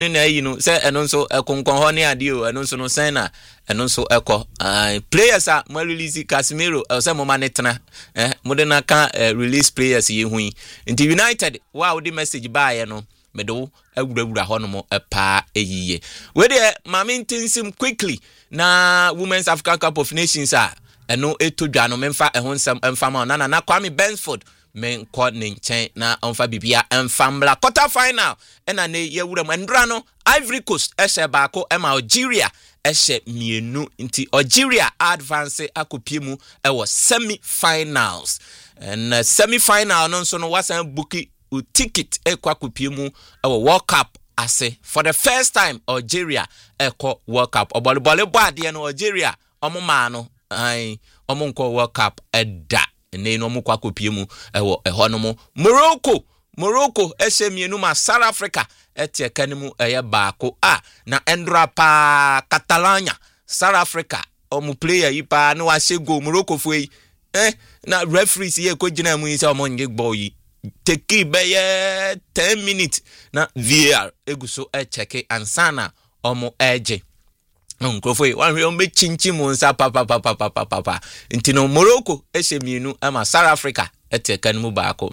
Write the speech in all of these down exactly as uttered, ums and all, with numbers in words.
na yi no say eno nso ekonkon ho ne ade o eno nso no sen na eno nso eko players a mo release Casemiro e say mo ma ne tena eh mo de na ka release players ye hu nti United wa wo de message ba ye no me do awurawura ho no mo pa eyiye we de mamintinsim quickly na Women's African Cup of Nations a eno etodwa no memfa ehon sam emfama na na Kwame Bensford men ko ne nchen na onfa bibia emfamla quarter final ena ne yewura mandra no Ivory Coast ehye baako ema Algeria ehye mienu nti Algeria advance akopiemu ewo semi finals and uh, semi final no nso no wasan buki u ticket ekwa kopiemu ewo World Cup ase for the first time Algeria eko World Cup obolibole boade no Algeria omoma no ai omonko World Cup eda ne no mo kwa kopiemu ewo eho no mo Morocco Morocco ehye mienu ma South Africa etie kanimu eye baako a na endra pa Catalonia South Africa omu player yi pa na wa shego Morocco foi eh na referees ye ko gina mu yi se omo nge gbo yi take be ten minutes na V A R eguso e check ansana omo eje nkrofo wan hwe o me chinchi mu nsa pa pa pa pa pa pa pa ntino Morocco ehye mienu ama South Africa etie kanimu baako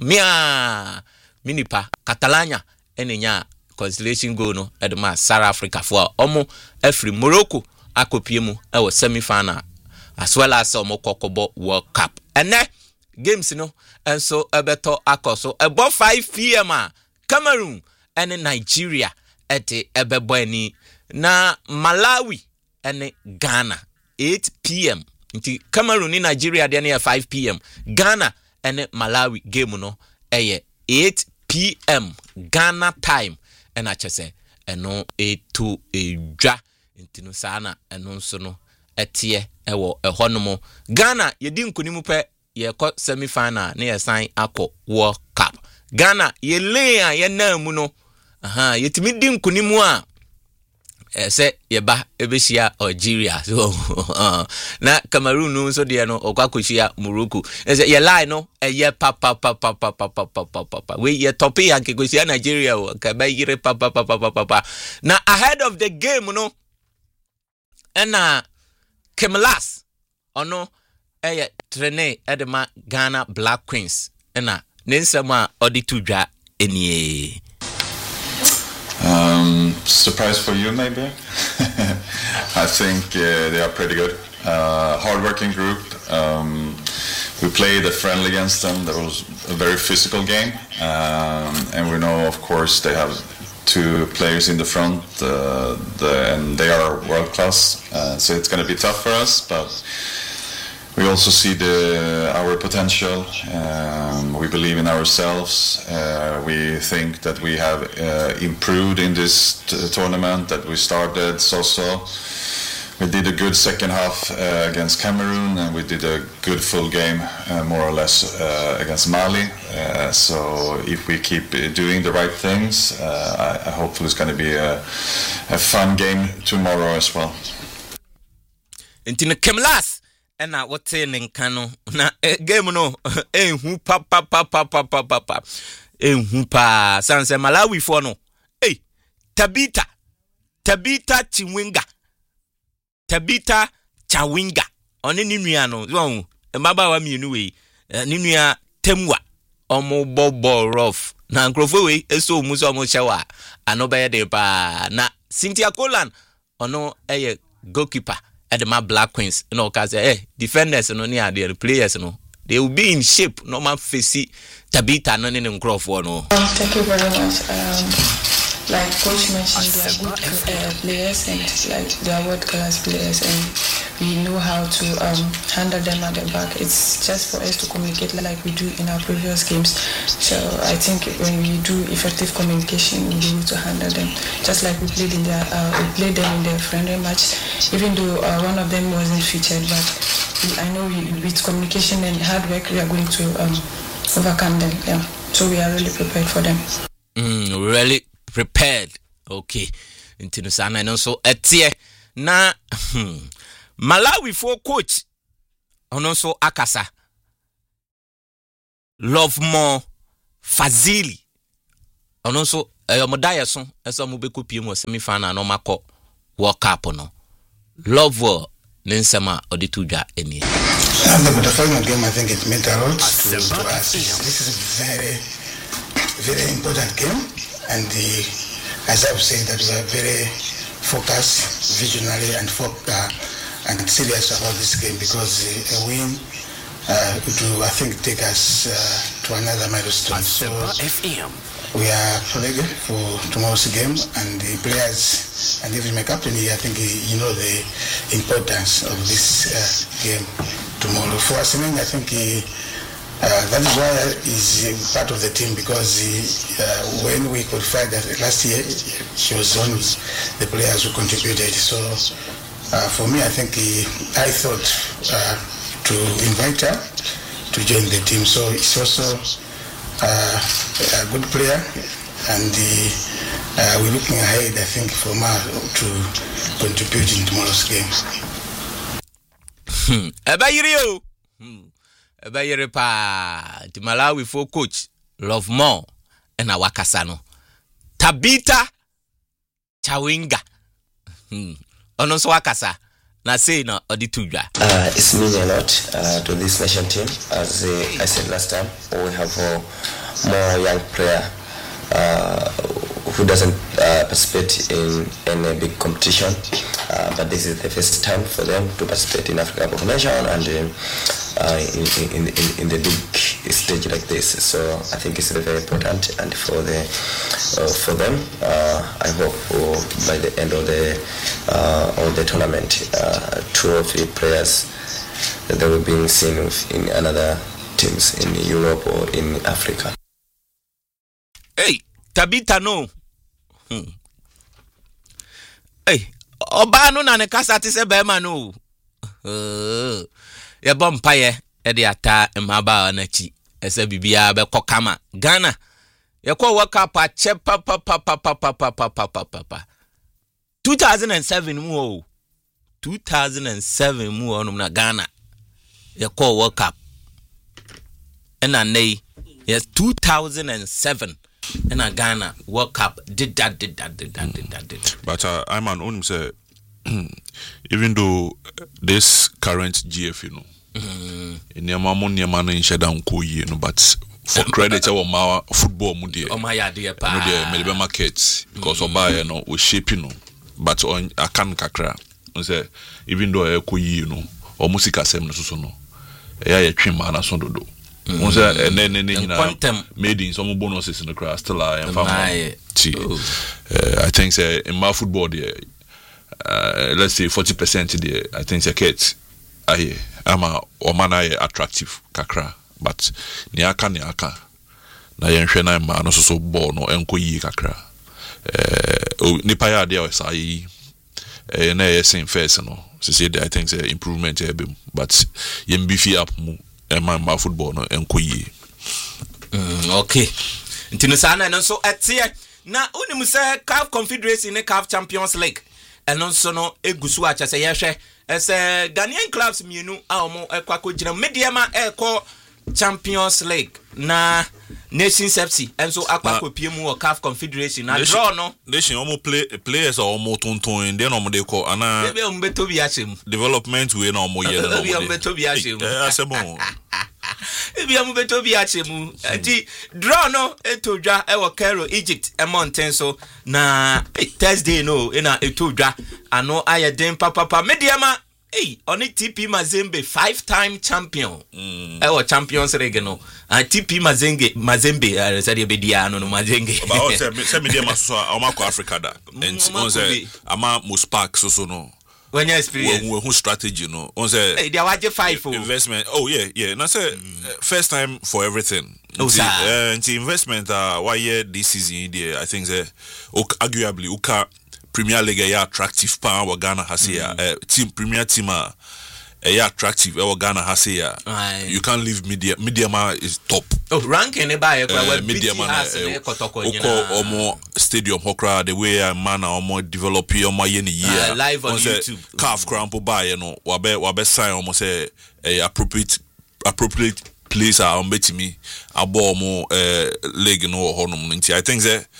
mia minipa Catalonia enenya consolation goal no edema South Africa for omo every Morocco akopiemu e wo semi final as well as omo kokobo World Cup ene games no enso ebeto akoso ebo five p m a Cameroon ene Nigeria ete ebebo ani na Malawi ene Ghana eight p m nti Cameroon ni Nigeria de na five p m Ghana ene Malawi game no eye eight p m Ghana time ena chese eno etu edwa ntino sana eno nso no etie ewo ehonomo Ghana yedi nkonimu pe ye ko semi final na ye sign akọ World Cup Ghana ye le a ye na mu no aha yetimi di nkonimu a ese ye ba ebehia Algeria so na Cameroon no so de no okwakohia Morocco ese ye lie no eye pa pa pa pa pa pa pa pa pa we ye top ya kekohia Nigeria o ka ba yire pa pa pa pa pa pa na ahead of the game no ena Kemlas ono eye trainer edema Ghana Black Queens ena nensema oditudwa enie. Um, surprise for you, maybe. I think uh, they are pretty good. Uh, hard-working group. Um, we played a friendly against them. That was a very physical game, um, and we know, of course, they have two players in the front, uh, the, and they are world class. Uh, so it's going to be tough for us, but we also see the our potential. Um, we believe in ourselves. Uh, we think that we have uh, improved in this t- tournament that we started so-so. We did a good second half uh, against Cameroon, and we did a good full game, uh, more or less, uh, against Mali. Uh, so if we keep doing the right things, uh, I, I hopefully it's going to be a, a fun game tomorrow as well. Intino Kemlas. Ena wote nenka no na game no enhu pa pa pa pa pa pa pa pa enhu pa sanse Malawi fo no eh Tabita Tabita Chiwinga Tabita Chawinga one ni nua no so mbaba wa mienu we ni nua Temwa omo bobo rough na nkrofo we eso mu so omo chewa anoba de pa na Cynthia Colan ono eye goalkeeper at my Black Queens, you know, cause eh defenders no near the players no, they will be in shape. No man face Tabita no in Crawford no. Thank you very much. Um, like Coach mentioned, they are good uh, players and like they are world class players, and we know how to um, handle them at the back. It's just for us to communicate like we do in our previous games. So I think when we do effective communication, we'll be able to handle them. Just like we played in their, uh, we played them in their friendly match, even though uh, one of them wasn't featured. But we, I know we, with communication and hard work, we are going to um, overcome them. Yeah. So we are really prepared for them. Mm, really prepared. Okay. Intino sana no so etie na Malawi for coach ono so akasa Love More Fazili ono so eh mo da yeso eso mo be kopie mo semi final no makọ World Cup no love ne nsema oditu dwa eni the final game I think it meant a lot to, to us. This is a very very important game, and the, as I've said that we are very focused, visionary and focused uh, and serious about this game, because a win uh, to I think take us uh, to another milestone. So we are ready for tomorrow's game, and the players and even my captain here, I think he, you know the importance of this uh, game tomorrow. For us, I think he, uh, that is why he's part of the team, because he, uh, when we qualified last year, she was one of the players who contributed. So uh, for me, I think he, I thought uh, to invite her to join the team. So it's also uh, a good player, and the, uh, we're looking ahead, I think, for her to contribute in tomorrow's game. Hmm. Ebayiri Hmm. Ebayiri pa. The Malawi for coach Love More and Awakasa no. Tabitha Chawinga. Hmm. Ono so wakasa. Na say no oditudwa. Uh, it's meaning a lot uh, to this nation team. As uh, I said last time, we have a more young player uh, who doesn't uh, participate in any big competition, uh, but this is the first time for them to participate in Africa Cup of Nations and um, uh, in, in, in, in the big stage like this. So I think it's very important, and for the uh, for them, uh, I hope uh, by the end of the uh, of the tournament, uh, two or three players that they will be seen in another teams in Europe or in Africa. Hey, Tabitha no. Hmm. Hey, oba no na ne kasa te se be ma no. Eh. Ye bom paye e de ata maba na chi. Ese bibia be kokama. Ghana. Ye ko World Cup a che pa pa pa pa pa pa pa pa pa pa pa. two thousand seven mu o. two thousand seven mu o no na Ghana. Ye ko World Cup. Ena nei. Yes, two thousand seven. And a Ghana World Cup did that, did that, did that, did that, did that. But uh, I'm an own say, even though this current G F, you know, in the Mamon Yamana in Shadow Koyi, you know, but for credit, our ma football mudi, oh my idea, pa, maybe markets because of buy, you know, we shape, you know, but on a can kakra, say, even though I Koyi, you know, or music assembly, so no, a trim man, so do. Once and then then made in some bonuses in the crowd still I am family. I think say in my football there, uh, let's say forty percent there. I think say kids, I am a woman I attractive kakra, but niaka niaka na yenhwe na ma no so ball no enko yi kakra. Eh nipa ya there say eh na yes first no. So say I think say improvement here but yem beefy up mu. My, my football no enkoyi. Mm, okay. Ntino sana no so etie na unimu se C A F Confederation ne C A F Champions League. Eno so no egusu acha se yehwe ese Ghanaian clubs mienu a omo ekwako gina mediama eko Champions League na Nations F C enso akwako pie mu C A F Confederation na draw no nation omo play players are omo tonton then omo dey call ana ebe omo beto bi achem development we na omo ye na ebe omo beto bi achem eh asebo ebe omo beto bi achem enti draw no etodwa e wo Cairo Egypt e mountain so na Thursday no e na etodwa ano aye den papa papa mediama. Hey, on it T P Mazembe five-time champion. Mm. Eh, Champions League no. Ah, T P Mazembe Mazembe uh, said be dia no Mazembe. But say say me dey maso amako Africa da. And on say ama Muspark so so no. When you experience we who strategy no. On say hey, they waje five for investment. Oh yeah, yeah. Na say mm. uh, first time for everything. Oh, sir. Uh, and the investment uh why year this season there I think say arguably uka Premier League ya attractive pa wa Ghana has here uh, team Premier team uh, ya attractive wa Ghana has here you can't leave media media is top oh ranking e ba e kwa uh, media man e kotoko nyina omo stadium hokra the way a man omo develop omo ye ni year uh, live on YouTube C A F crampo ba ye no wa be wa be sign omo say uh, appropriate appropriate place a omo betimi abo omo uh, league no honum nti I think say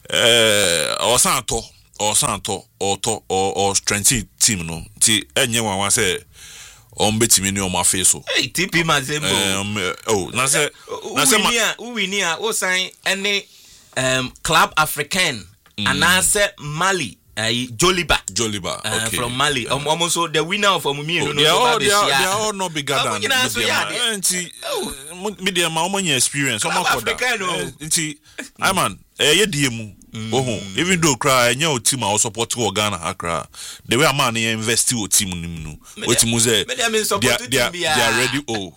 eh or santo or santo or to or or strengthy team no ti enye wan wan say on betimi ni o ma face so hey T P Mazembe um oh na say na say ma we ni a o sign any um Club Africain and I say Mali uh, Joliba Joliba uh, okay from Mali um, almost so the winner of Omumi oh, no they so are, they, they, are, they are all not bigger than media media ma omo experience omo koda nti I man eh ye die mu oh even though cry nya o team a support go Ghana akra the way a man invest o team nim no o team say they are they are ready oh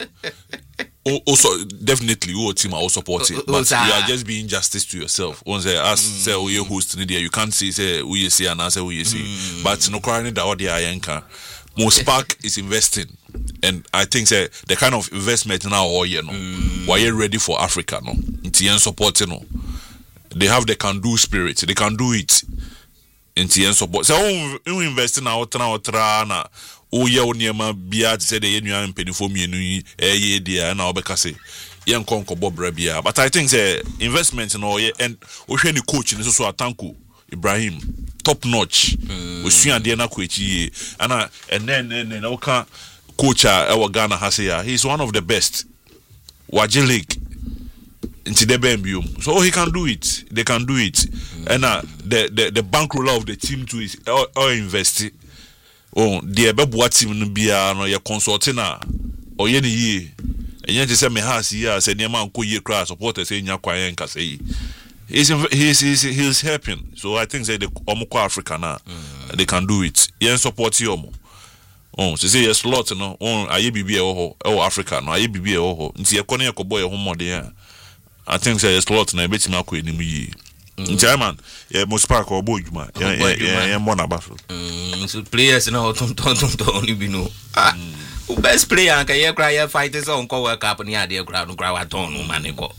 also definitely your team are support it but you are just being justice to yourself once as say we host there you can't say say we say and say we say but no crying that what they are yanka most Spark is investing and I think say the kind of investment now all you know why you ready for Africa no into yen support no they have the can do spirit they can do it into yen support so we invest in our tra tra na o ye oniema bia say the enu ampenifo mienu yi eh dia na obeka say yen konko bobra bia but I think say investment no ye and o hwe ni coach ni so so Atanko Ibrahim top notch we sua de na ko echi ana and then then na oka coach a e Ghana ha say ya he's one of the best Waje League into the Bembium so he can do it they can do it and uh, the the the bankroll of the team too is all, all invest oh the beboa team no bia no ye consulting na o ye ni yi enye te say me ha si ya say niam anko ye cra supporters say nya kwan enka say he's he's he's he's helping so I think say the omko Africa na mm. they can do it yen support you omo oh so say yes lot no oh aye bibia e ho e Africa no aye bibia e ho nti ye kono ye kobo ye ho modern I think say yes lot na betima akọ enim yi nti man yeah most Spark obo djuma yeah yeah mo na ba so mm so players na o ton ton ton ni bi no ah o best player anka ye cry ye fight is on ko World Cup ni ade cry no cry wa ton no man ko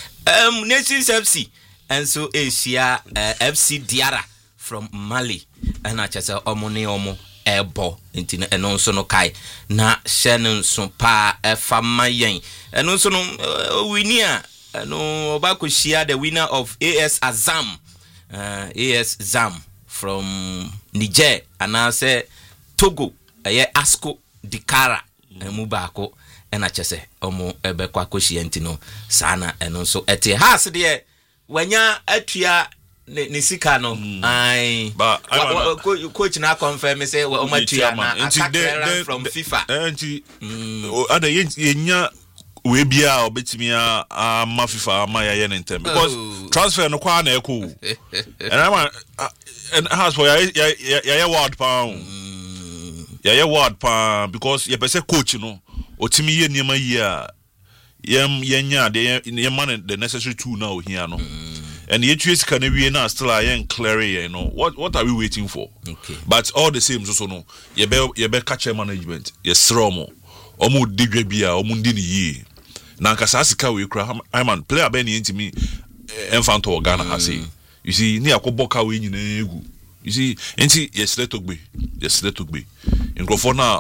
um Nations F C and so Asia uh, F C Diara from Mali and I just omo ne omo ebo nti eno nso no kai na hye nso pa e fama yen eno nso no wini a no obako share the winner of A S Azam uh, A S Zam from Niger and I say Togo eh Asko Dikara emu baako e na chese omo ebe kwa koshie ntino sana eno nso ete has de wanya atua ne sika no ai ba coach na confirm say o matua na from FIFA enti ada yenya we bia obetimi a ma FIFA ama ya ye ntem because oh. transfer no kwa na eko and I and has for ya ya ya word pound ya ya word pound because you person coach no otimi ye niam yi a yem yenya de ye man the necessary tool now here no and the H S can we now still I ain't clear you know what what are we waiting for okay. But all the same so so no you be you be catch management you sromo omu digwe bia omu ndi ni yi na nkasa sika we kra I man player be ni ntimi enfanto Ghana ha say you see ni akoboka we nyina egu you see enti yes let ogbe yes let ogbe nkrofo na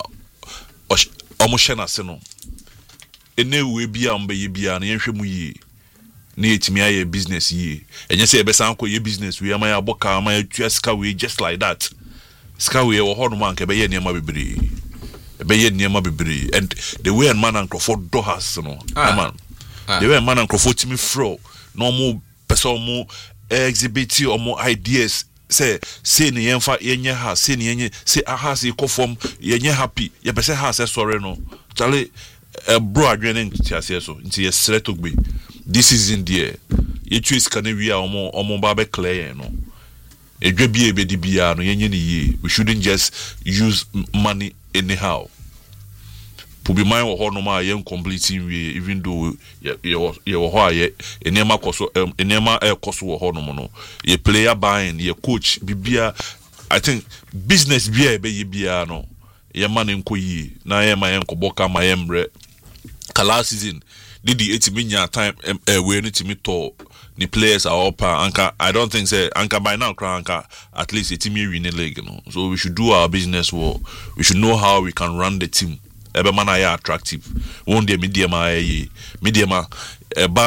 omu hye na se no ene we bia mbe ye bia na yenhwe mu yi na etimi aye business yi enye se ebesan ko ye business we ama ya boka ama ya tua sika we just like that sika we wo hono man ke be ye niam bebre be ye niam bebre and the way and man and Crawford do has no ah. man ah. the way man and Crawford timi fro no mo person mo exhibit or more ideas say say ni yenfa yenye ha say ni yenye say aha say ko form yenye happy ye be say ha say sorry no chale uh, bro adwene ntiase so nti ye sret ogbe this is in there ye choose can we omo omo ba be clear no edwa bia be di bia no yenye ni ye we shouldn't just use money anyhow pubi man wo ho no ma ye completing we even though ye ye wo ho aye enema koso enema e koso wo ho no no ye player buying ye coach bibia I think business bia be ye bia no ye man nko yi na ye ma ye nko boka ma ye mre kala season did the eighty minute time uh, we need to meet to the players are up anka I don't think say anka by now anka at least a team win the league, you know. So we should do our business well. We should know how we can run the team. Ebe man are attractive. One day media ma medium eba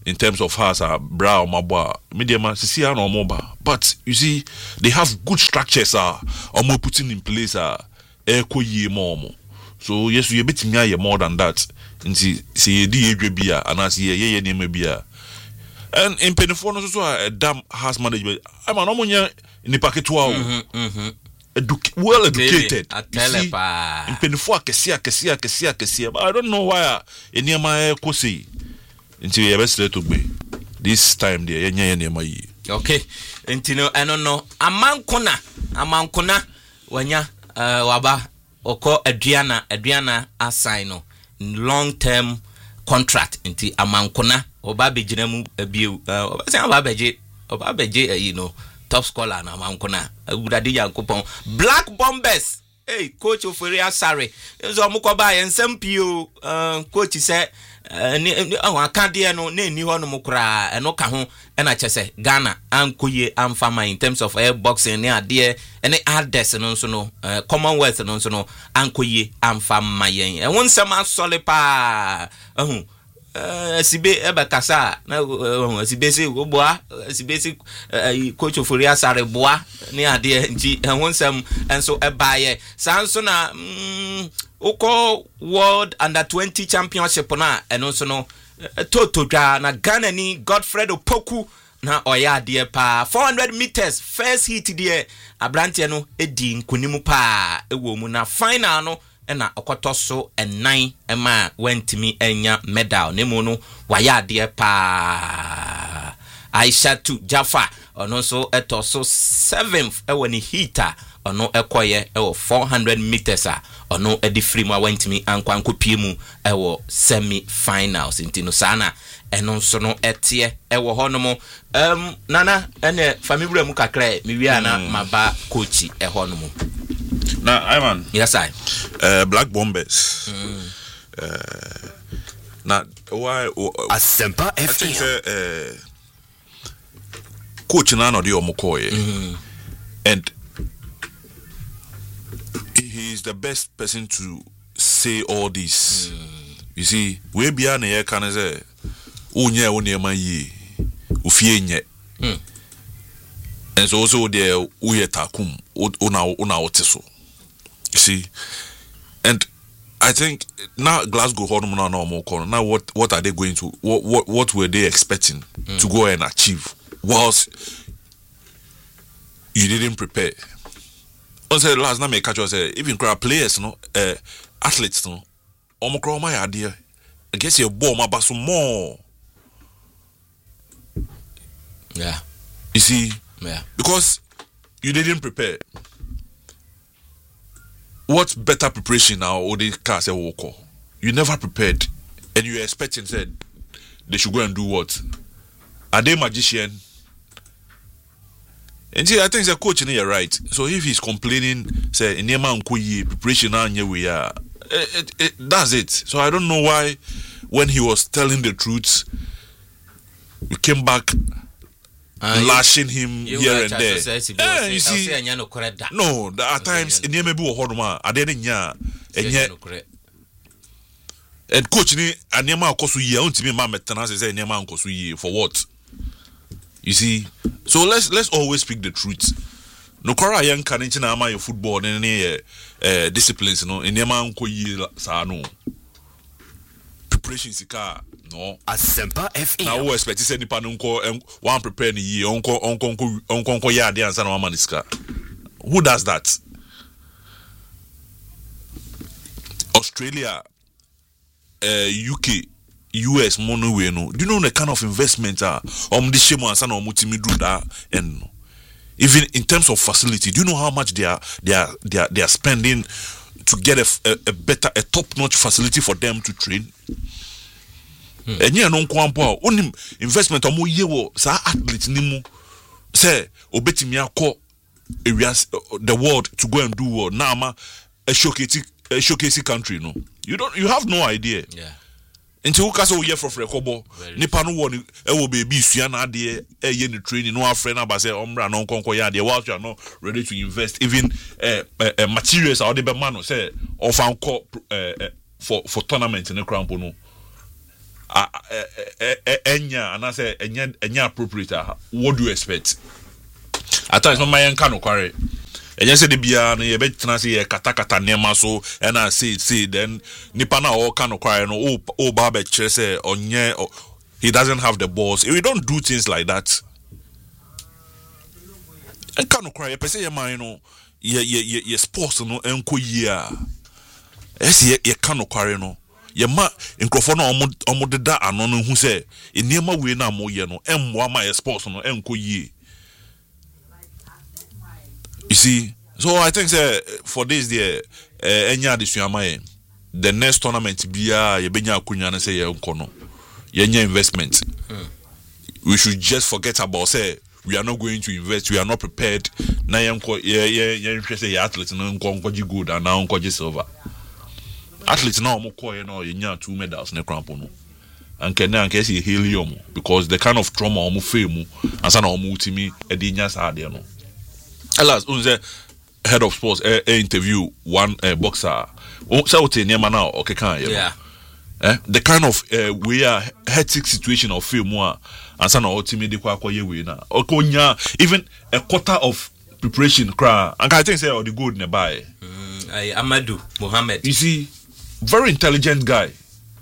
in terms of has a bra or mabwa medium sisi and omoba. But you see, they have good structures are omo putting in place are echo ye more. So yes, we a bit more than that. And see see the bia and I see ye ye name bia. And in Penifon also a dam house management. I'm an omonya in the packet wow. Edu- well educated. See, in Penifon kesia kesia kesia kesia. But I don't know why in near my kosi. Until you best to be this time there yenye yenye mai. Okay. Until I don't know. Amankona, amankona wanya uh, waba oko Adriana Adriana assigno long term contract until amankona oba bejina mu abiu oba say oba beje oba beje you know top scorer na amankona agudade yankopon Black Bombers. Hey, coach Ofori Asare. Nzo mukọ ba yensem pio uh, coach say ni oh akade no na ni ho no mukra eno ka ho na chese Ghana ankoye amfama in terms of air boxing ne ade ene addes no nso no Commonwealth no nso no ankoye amfama yen e won sem asole pa ahu sibe ebe kasa na sibe se oboa sibe se coach Ofori Asare boa ne ade nti won sem enso ebaye sanso na Oko World Under twenty Championship na eno so no toto dwa na Ghana ni Godfred Opoku na oya de pa four hundred meters first hit de abrante no edi nkonimu pa ewo mu na final no na okoto so enan ema wentimi enya medal ne mu no waya de pa Aisha tu Jaffa ono so eto so seventh ewo ni hita ono ekoye ewo four hundred meters a ono edi free mu awantimi ankwanko pie mu ewo semi finals intino sana eno so no etie ewo honomo um nana ene family mu kakra mi wi ana maba coach e honomo na Iman. Yes I uh, Black Bombers mm. uh, na why uh, Asempa F M uh, coach na no de omokoye mm. and he is the best person to say all this. Mm. You see, we be an air can say, "Unye unye man ye, ufie nye." And so also there uye takum una una oteso. You see, and I think now Glasgow Hornum now no more corner. Now what what are they going to what what what were they expecting mm. to go and achieve whilst you didn't prepare? On say last na me catch us say even crowd players no uh, athletes no omokro my idea I guess your ball my basso more. Yeah. You see? Yeah. Because you didn't prepare. What better preparation now or the car say walk? You never prepared and you expecting said they should go and do what? Are they magician? And see, I think the coach you're right. So if he's complaining, say in Nkoye preparation and we are, it, it, that's it. So I don't know why, when he was telling the truth, we came back uh, lashing him you, here you and there. Yeah, you see, no, there are times in Yemebu or Hodoma, I didn't ya, and yet, and coach ni Anyama Kosu ye, unto me, Mamma Tanas say Anyama Kosu ye for what? You see, so let's let's always speak the truth. No kora young can na ama your football in any uh, disciplines, no. In yama unko yi sa no. Preparation sika no. Asempa F M. Now we expect say nipa nko one prepare ni yi onko onko onko onko ya de ansa na mama niska. Who does that? Australia, uh, U K. U S mono we no. Do you know the kind of investment ah um this shame and sana omutimi do that and no. Even in terms of facility, do you know how much they are they are they are, they are spending to get a, a, a better a top-notch facility for them to train? Hmm. And you know kwampo onim investment omo ye wo sa athlete nimu say obetimi akọ areas the world to go and do what na ma a showcase a showcase country no. You don't you have no idea. Yeah. Until you can year for Frekobo, Nippon one, it will be Suana, dear, a yen training, no friend, I say, Umbra, no concoya, the whilst you are not ready to invest, even uh, uh, uh, materials or the man say, or found for for tournament in the crown. enya and I say enya enya appropriate. What do you expect? At times, my young can quarry. And you say the beer, and you bet to say a katakata nema so, and I say, say, then Nipana all can quarry, no, oh, oh, Barber Chese, or nye, he doesn't have the balls. We don't do things like that. And can quarry, per se, you know, ye, ye, ye, ye, sports, no, and co year. Yes, ye, ye can quarry, no. Ye ma, in Crofona, omo de da, and no, who say, in near my way now, mo ye, no, and one my sports, no, and co ye. You see, so I think uh, for this year, any uh, this the next tournament be a yebenya akunya na say ye nkono yenya investment. Mm. We should just forget about say we are not going to invest, we are not prepared. Na yenko ye ye ye say athletes no nko nko gold and now nko silver. Athletes now mo call you know yenya two medals na crampo no. And can now can see helium because the kind of trauma omo feel mu ansa na omo ultimi e dey nya sa de no. Alas, unze head of sports uh, interview one uh, boxer. Oh, so what near now? Okay, can yeah. Eh, the kind of uh, we are hectic situation of film more and some ultimately kwa kwa ye we na. Okonya even a quarter of preparation cry. And I think say all the good nearby. Mm, I Amadou Mohammed. You see, very intelligent guy.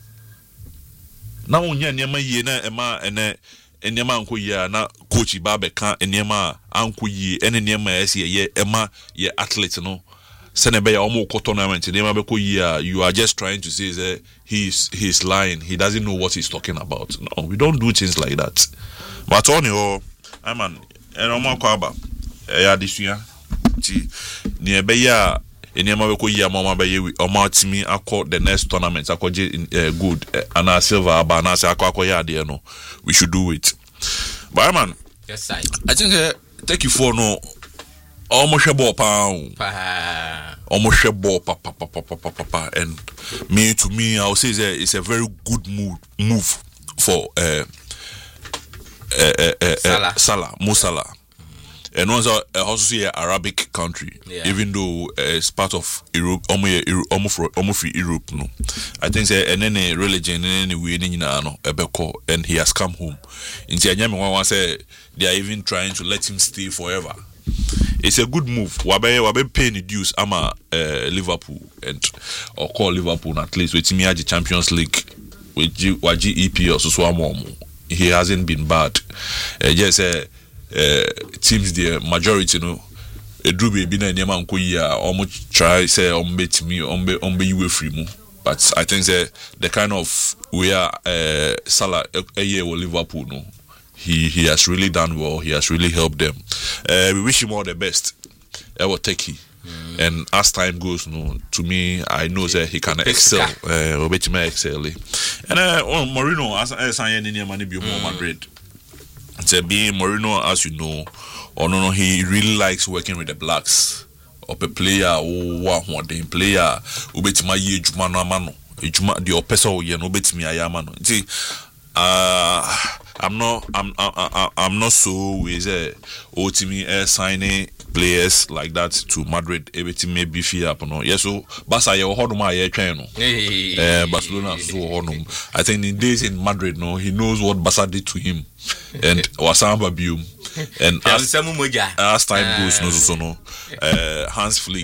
Now unya near ye na ema ene. Enyema anko ye na coach ba be kan enyema anko ye ene nyema ese ye ema ye athlete no se ne be ya omo ko tournament enyema be ko ye you are just trying to say that he's he's lying, he doesn't know what he's talking about. No, we don't do things like that. But on your I man en omo ko aba e ya disua ti ne be ya enyema be ko ye mama be ye omo timi akọ the next tournament akọje uh, good uh, and a silver aba na say akọ akọ ya de no we should do it. But man, yes sir. I think uh, take you for no almost a ball pound. Almost a ball pa pa pa pa pa pa pa and me to me I would say it's a very good move move for uh uh uh, uh, uh Salah, Mo Salah. And also, uh, also see an Arabic country, yeah. Even though uh, it's part of Europe, almost Europe, no. I think say and any religion, any way, and he has come home. In Tianyama, say they are even trying to let him stay forever. It's a good move. Wabe wabe paying the dues. I'm a uh, Liverpool and or call Liverpool at least with me at the Champions League with G E P or so. He hasn't been bad. Uh, just uh, Uh, teams the majority no edru be bi na nyama nko yi a almost try say on bet me on be on be you free mu, but I think say the kind of we are uh, Salah a year with Liverpool no he he has really done well, he has really helped them. Uh, we wish him all the best. I will take he mm. And as time goes no to me I know that he can excel uh bet me excel and uh oh, Mourinho as I sign any money be more Madrid. So being Mourinho, as you know, or no, no, he really likes working with the blacks. Or a player, or one day player, who bet my ye juma no mano, juma the opesa ye no bet me ayamano. See, uh, I'm not, I'm, I'm, I'm not so with a O T M air signing players like that to Madrid. Everything may be fear up no. Yes, so Barca ye hold my air train. Eh, Barcelona so hold him. I think in days in Madrid, no, he knows what Barca did to him. And Wasamba Bium and as, as time goes no so no uh, Hans Flick,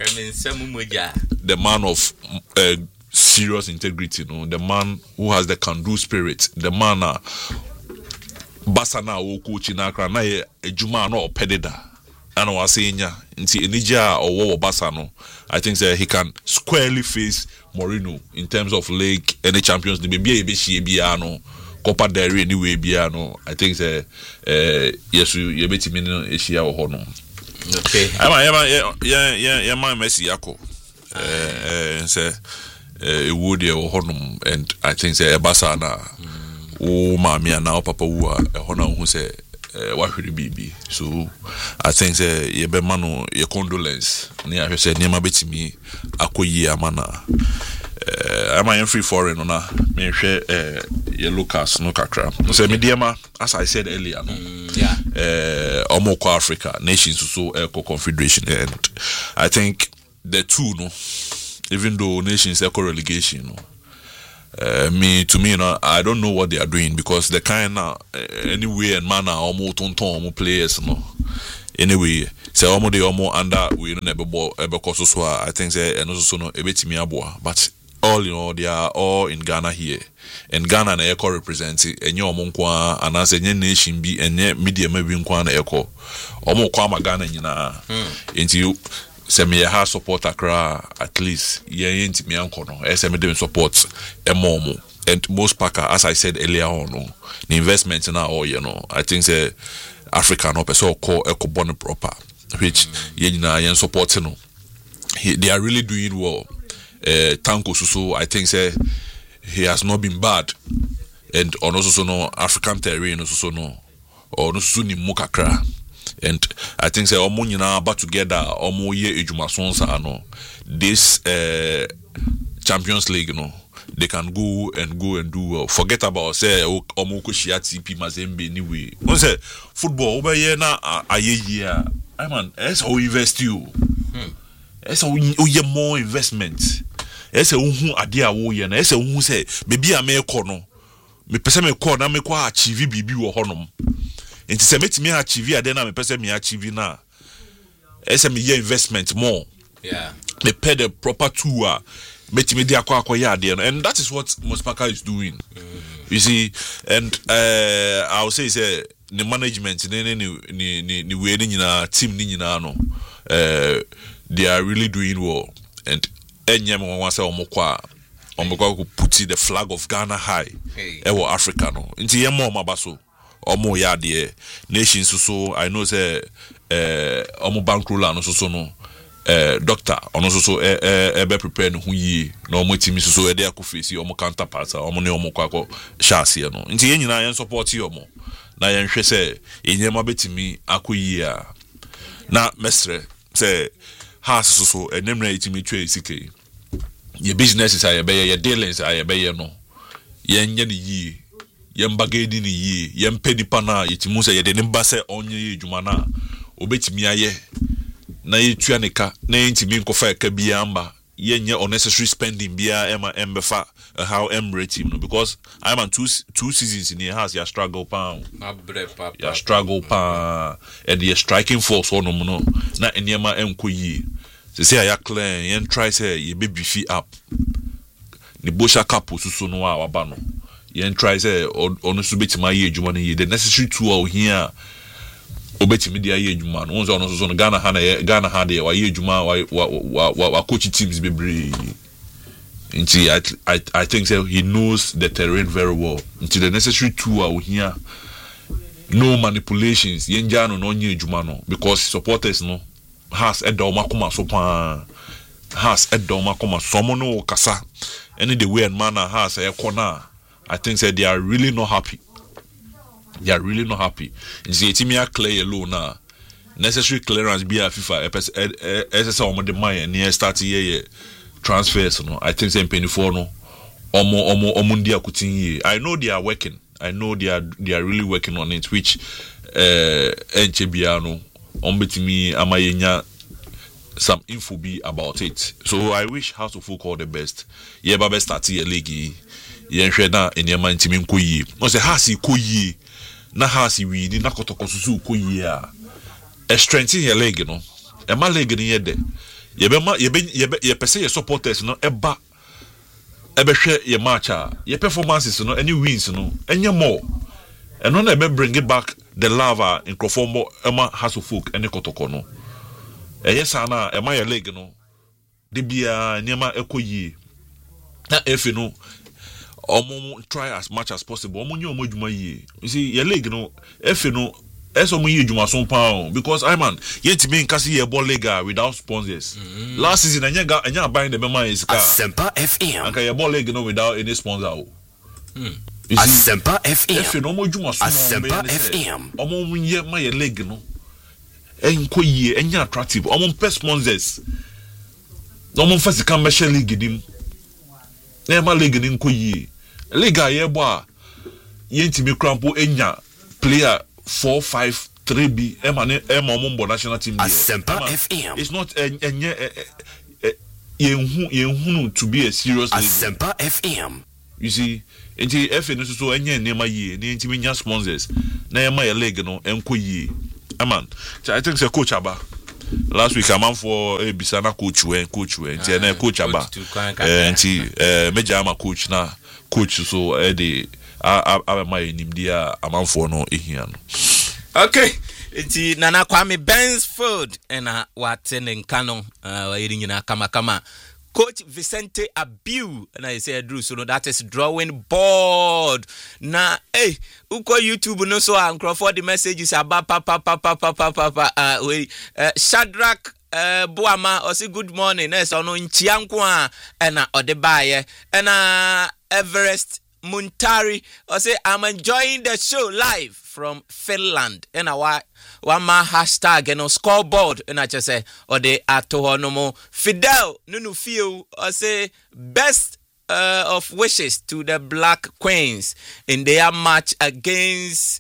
the man of uh, serious integrity, no, the man who has the can-do spirit, the man uh, Basa na wo coach na kra na e adwuma na opededa and was saying ya nti enija or wo Basa no I think that he can squarely face Mourinho in terms of league and the Champions League be be she bia no Copa del Rey anyway bia no I think say eh yesu ye betimi no ehia wo ho no okay ama ya ya ya ya man Messi yako eh eh say eh wo de wo ho no and I think say Basa na o mama na papa wo a ho na hu say wa hwere bibi so I think say ye be ma no ye condolence ne ahwe say ne ma betimi akoyi amana eh am I free foreign na me hwe eh ye Lucas no kakra so me diema as I said earlier no mm, yeah eh omoko Africa nations so eco confederation and I think the two no even though nations eco relegation no Uh, me to me, you know, I don't know what they are doing because the kind of uh, anyway and manner almost on tom players, no. Anyway, say almost they almost under we don't ever ball ever cause so I think say and also no a bit me aboa, but all you know they are all in Ghana here. And Ghana na echo represent enye omo nkwa anase enye nation bi enye media ma bi nkwa na echo omo kwa ma Ghana nyina enti you say me ha support Accra at least ye enti me anko no e say me dem support emomo and most packer as I said earlier on no the investment na all you know I think say Africa no person call eco born proper which ye nyina ye support no they are really doing well. Uh, Tanko Suso, I think say he has not been bad, and on also no African terrain also no or no suni mukakra, and I think say omo nyina ba together omo ye ejumason sa no this uh, Champions League no they can go and go and do well. Forget about say omo ko shia T P Mazembe anyway. One say football over here na aye year. I man, that's how invest you. Hmm. That's how you more investment. Ese unhu ade a wo ye na ese unhu say bebi a me kɔ no me pese me kɔ na me kɔ achieve bibi wo honom enti se metimi achieve ade na me pese me achieve na ese me ye investment more yeah me pay the proper tour metimi dia akɔ akɔ ye ade no and that is what Mospaka is doing. Mm. You see and uh I will say say the management ni ni ni ni ni we ni nyina team ni nyina no uh they are really doing well and enyem won say omokwa omokwa ko put the flag of Ghana high e wo Africa no nti yem mo mabaso omo ya de nations so I know say eh omo bankroll no so no eh doctor ono so so eh e be prepare no hu yi na omo timi so so e de akofesi omo counterpart omo ne omo kwa ko shase no nti yen nyina yen support omo na yen hwe say enyem abetimi akoyi a na mesre say has so so enemra itimi twa isike your business is aye be your dealings aye be no yen nye ni yi yen bagedi ni yi yen pedi pana itimu say ye de nimba say onye edwuma na obetimi aye na yetua nika na yentimi nkofa eka bia amba yen nye unnecessary spending bia ema embefa how emre team no because I'm on two two seasons in the house ya struggle pa ya struggle pa and the striking force on no na enyema enko yi se say ya clear yen try say ye baby fee up ni bosha capo susu no wa ba no yen try say onu su betima ye adwuma no ye the necessary tool here obetimi dia ye adwuma no wonso onu susu no Ghana ha na Ghana ha de wa ye adwuma wa wa wa coach teams bebre nti I, I I think so he knows the terrain very well nti the necessary tool here no manipulations yenja no no nye adwuma no because supporters no has edoma koma so pa has edoma koma somo no kasa any the way and manner has a corner I think say they are really not happy they are really not happy nti etimia clear alone na necessary clearance be a FIFA S S O mo de man near start here transfers no I think say twenty-four no omo omo omo ndi akutin yi I know they are working I know they are they are really working on it which uh enche bia no ombetimi amayenya some info be about it so I wish House of Folk all the best ye ba best start ye league ye hwe na enyema ntimi nkoyi no say House koyi na House wi ni na kotokosusu koyi a e strengthen ye league no e ma league ni ye de ye be ma ye be ye pese ye supporters no eba ebe hwe ye match a ye performances no any wins no enye more and no na be bring it back the lava in Crofombo ema House of Folk any kotoko no e yes na ema ye league no de bia niema ekoyi na efe no omo try as much as possible omo nyi omo adwuma yi you see ye league no efe no eso mo yi adwuma so pa because I man yet me nkase ye ball league without sponsors mm. last season anya anya buying the mema is car Asempa F M aka ye ball league no without any sponsor o mm. Asempa F M efe no mo adwuma so Asempa F M omo ye ma ye league no enko yi enya attractive omo pay sponsors omo fa sika mesha league dim na ma league ni nko yi league a ye bo a yentimi krampo enya player four five three B emane emombo national team Asempa F M it's not enye yenhu yenhunu to be a serious league Asempa F M you see enti F A no so enye nema yie ne enti menya sponsors na yema ye league no enko yie aman I think say coach aba last week a man for a bisana coach when coach when enti na coach aba enti eh meja ama coach na coach so e dey aba my nimdia amanfo no ehia no okay enti Nana Kwame Bensford ena wate ne nka no wa yiri nyina kama kama Coach Vicente Abiu and I say Drew so no that is drawing board na eh uko YouTube no so ankro for the messages about papa papa papa papa uh we uh, Shadrach uh, Boama or say good morning na so no nchianko a na odebaye na Everest Muntari or say I'm enjoying the show live from Finland and I one ma hashtag and no scoreboard and I just say or they atohonomo Fidel Nunu feel or say best uh, of wishes to the Black Queens in their match against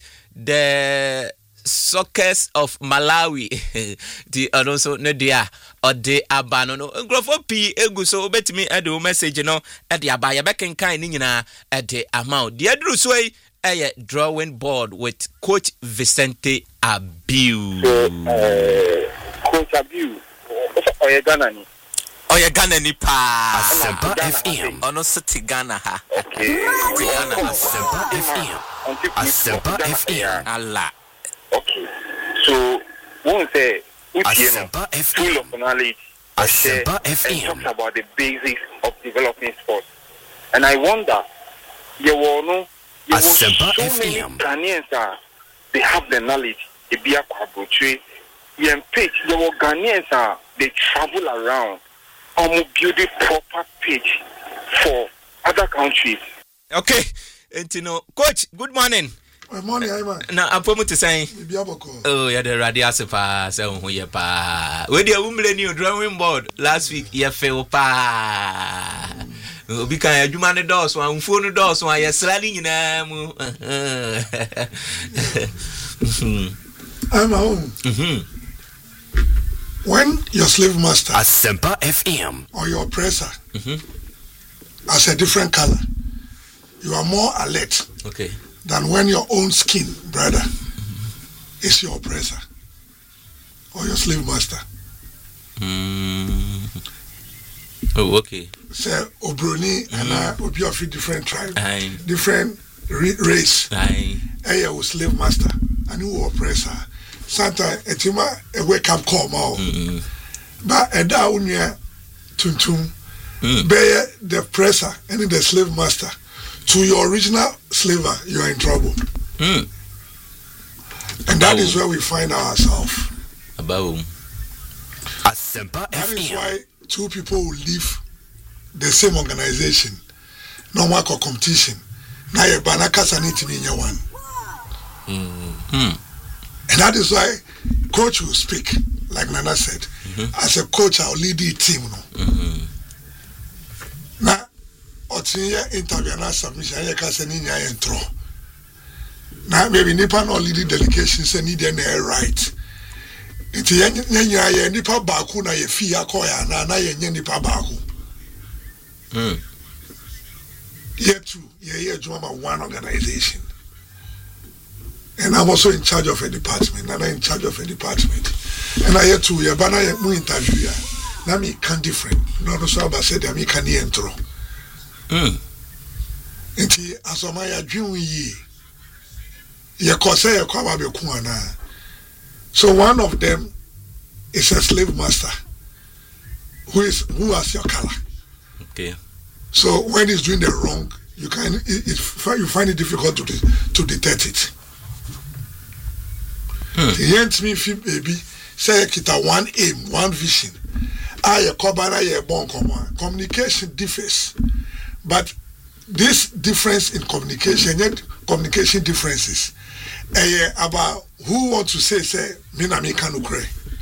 the Sockers of Malawi. The and also no dia or the abano no grofo p egu so betimi e do message no e de abaya beken kan ni nyina e de amount the adru so e a drawing board with Coach Vicente Abiu. So, uh, Coach Abiu, oye Ghana ni. Oye Ghana ni pa. Asempa F M. Ono city Ghana ha. Okay. Ghana Asempa F M. Asempa F M. Allah. Okay. So, one say, Asempa F M. Full of knowledge. Asempa F M. And talks about the basics of developing sports. And I wonder, you will know, you will so many Ghanaians are, they have the knowledge. They be a quadruple. You page, there were Ghanaians are, they travel around. Um, build a proper page for other countries. Okay, and you know, Coach, good morning. Good morning, Iman. Na apomu te say. Oh, yeah, the radio sepa say hu ye pa. We dey umble new drawing board last week ye fail pa. Obi kan adwuma ne dos wan mfuo ne dos wan ye srali nyina mu. I'm home. Mhm. When your slave master Asempa F M or your oppressor Mhm. has a different color, you are more alert. Okay. Than when your own skin, brother, is your oppressor or your slave master. Mm. Oh, okay. Say Obroni and I will be of a different tribe, Aye. different re- race. Aye. Aye, was slave master and who oppressor. Sometimes etima a wake up call more. But a down here, tuntum, bear the oppressor and the slave master. To your original slaver, you are in trouble. Mm. And that is where we find ourselves. About Asempa That F M. is why two people will leave the same organization. No more competition. Now you banaka sanity in one. Mm. And that is why coach will speak, like Nana said. Mm-hmm. As a coach, I'll lead the team. No? Mm-hmm. Now, Otinya interview and submission, I can say Nina and throw. Now, maybe Nipa no leading delegations and need an air right. It's a Nipa Baku na ye fee akoya na na ye Nipa Baku. Mm. Year two, year year drama one organization. And I'm also in charge of a department, and I'm in charge of a department. And I hear two, yeah, but I have no interview. Now me can different. No, no, so I said, I me can intro. Mm. Inti asomaya dream ye. Ye kose ye kwa babe kuana. So one of them is a slave master who is who has your color. Okay. So when he's doing the wrong, you can it, it, you find it difficult to to detect it. The yen me fi baby say kita one aim, one vision. I kobana ye bon command. Communication differs. But this difference in communication, yet communication differences, eh, about who wants to say, say, me na me kanu kre.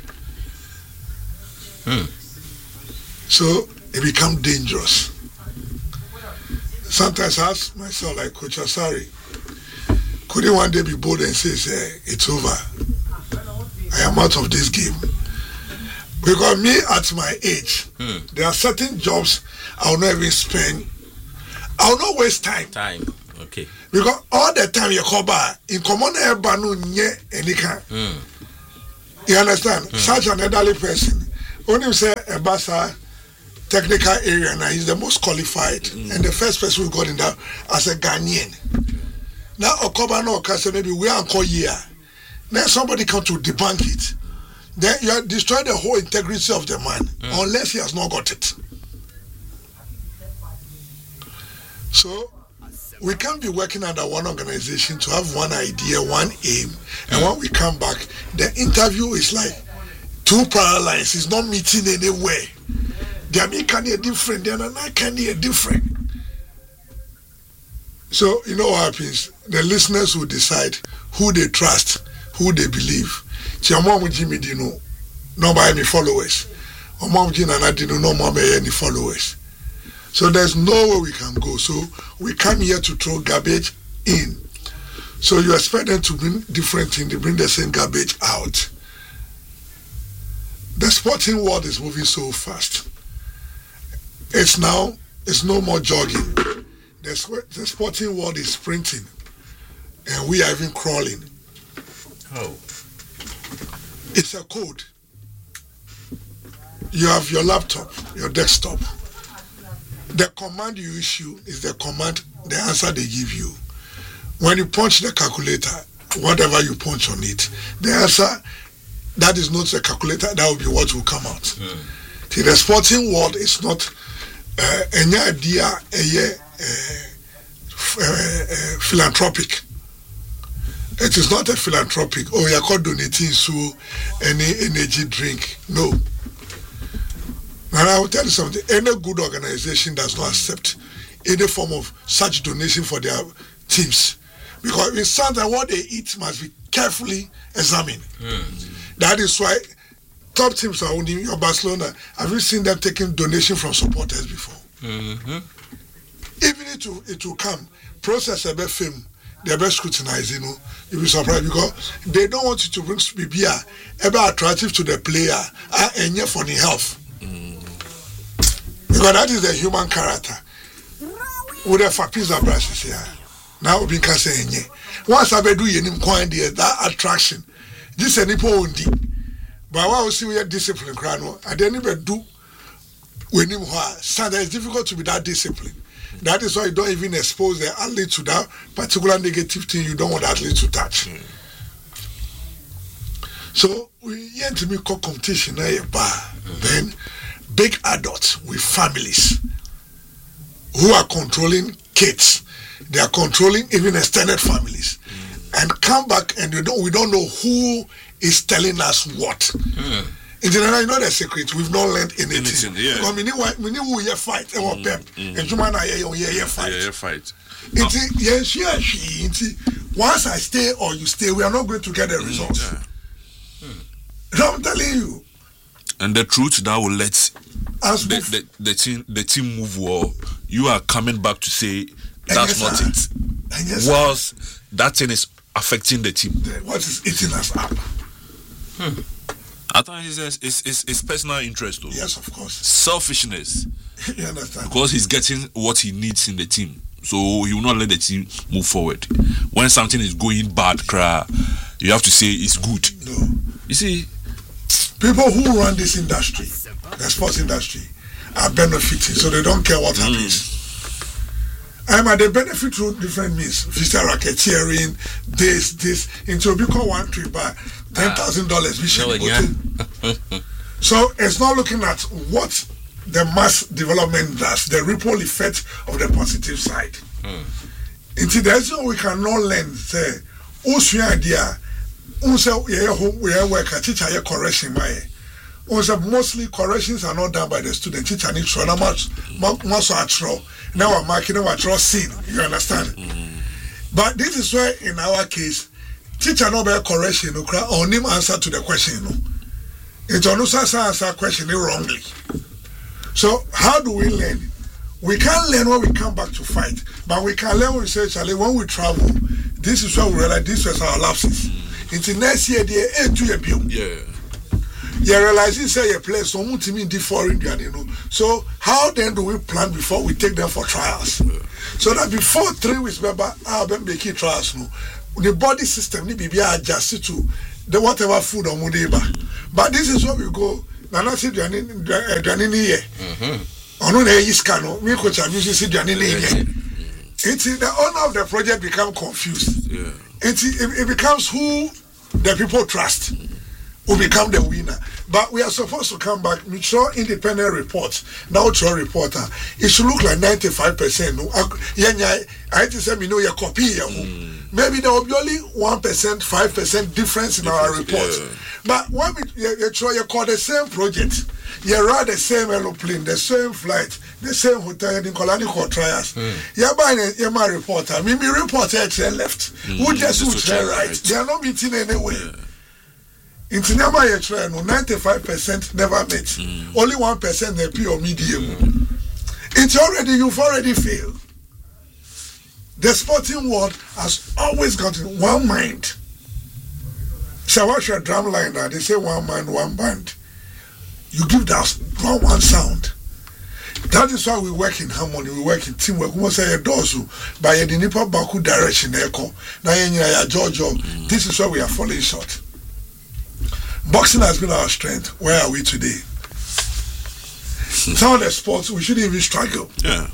So it becomes dangerous. Sometimes I ask myself, like Coach Asari, could he one day be bold and say, say, it's over? I am out of this game. Because me at my age, there are certain jobs I will not even spend I'll not waste time. Time. Okay. Because all the time you call back in common air no nye any kind. Mm. You understand? Mm. Such an elderly person. Only say a basa technical area now he's the most qualified mm. and the first person who got in that as a Ghanaian. Now Okoba no say maybe we are call year. Now somebody come to debunk it. Then you are destroying the whole integrity of the man mm. unless he has not got it. So we can't be working under one organization to have one idea, one aim, and when we come back, the interview is like two parallel lines. It's not meeting anywhere. They are making it different. They are not making it different. So you know what happens? The listeners will decide who they trust, who they believe. Chiamamu Jimmy Dino, no by any followers. Omamu Jinana Dino, no more by any followers. So there's no way we can go. So we come here to throw garbage in. So you expect them to bring different things, they bring the same garbage out. The sporting world is moving so fast. It's now, it's no more jogging. The, the sporting world is sprinting. And we are even crawling. Oh. It's a code. You have your laptop, your desktop. The command you issue is the command, the answer they give you. When you punch the calculator, whatever you punch on it, the answer, that is not the calculator, that will be what will come out. Mm. See, the sporting world is not uh, any idea, a uh, uh, philanthropic. It is not a philanthropic, oh, you're called donating so any energy drink. No. And I will tell you something, any good organization does not accept any form of such donation for their teams. Because it sounds that what they eat must be carefully examined. Mm. That is why top teams are only in Barcelona. Have you seen them taking donation from supporters before? Mm-hmm. Even it will, it will come, process a bit film, they're best scrutinized, you know, you'll be surprised because they don't want you to bring beer ever attractive to the player and yet for the health. Because that is the human character. With the factories are brushes here. Now we can say once I do any coin there, that attraction. This is any only. But what we see we are discipline crano. I didn't even do when you are standard it's difficult to be that disciplined. That is why you don't even expose the athlete to that particular negative thing you don't want the athlete to touch. Mm. So we want to make competition a bar. Mm. Then big adults with families who are controlling kids, they are controlling even extended families, mm. and come back and we don't we don't know who is telling us what. Mm. In general, you know the secret. We've not learned anything. anything yeah. Because we need we need who you fight. And what pep. And you man I you you fight. Yeah, fight. It's yes, yes, she. Once I stay or you stay, we are not going to get the results. Mm, yeah. hmm. I'm telling you. And the truth that will let the, the, the team the team move well, you are coming back to say that's yes, not sir. it. Yes, whilst sir. that thing is affecting the team. The, what is eating us up? Hmm. I think it's, it's, it's, it's personal interest though. Yes, of course. Selfishness. You understand? Because he's getting what he needs in the team. So he will not let the team move forward. When something is going bad, cry, you have to say it's good. No. You see, people who run this industry, the sports industry, are benefiting, so they don't care what happens. Mm. Um, they benefit through different means. Visa racketeering, this, this, into become one trip by ten thousand dollars. No, yeah. So it's not looking at what the mass development does, the ripple effect of the positive side. Mm. Until there's no we cannot learn, say, who's your idea? Also, yeah, we are working. Teacher, yeah, correction, my. Also, mostly corrections are not done by the student. Teacher needs to know much, much actual. Now I'm marking our draw scene. You understand? Mm-hmm. But this is why, in our case, teacher no better correction, no cry, or name answer to the question, no. It's almost answer question wrongly. So, how do we learn? We can't learn when we come back to fight, but we can learn when we say, Charlie, when we travel. This is why we realize this was our lapses. Into next year, they ain't to a view. Yeah. you realize you say a place so much mean the foreign, you know. So how then do we plan before we take them for trials? Yeah. So that before three weeks, remember, I'll be making trials. No, the body system need be adjusted to the whatever food or money. But this is where we go. Now, not see the here. I know the Iskano. Me coach am using see the here. It's the owner of the project become confused. Yeah. It's it, it becomes who the people trust will become the winner. But we are supposed to come back. We show independent reports. Now, show reporter. It should look like ninety-five percent. No, I just say we know your copy. Mm. Maybe there will be only one percent, five percent difference in our reports. Yeah. But when we you try, you call the same project. You ride the same aeroplane, the same flight, the same hotel, the colony called trials. You buy a my reporter. Me, me reporter actually left. Mm. Who just who try right? They are not meeting anyway. Yeah. In Tinama, you try no ninety-five percent never met. Mm. Only one percent they pure medium. Mm. It's already you've already failed. The sporting world has always got one mind. So what's your drum line now? They say one mind, one band. You give that one one sound. That is why we work in harmony, we work in teamwork. We must say a dozu by a nipa baku direction echo. Now ya Giorgio. This is why we are falling short. Boxing has been our strength. Where are we today? Some of the sports we shouldn't even struggle. Yeah.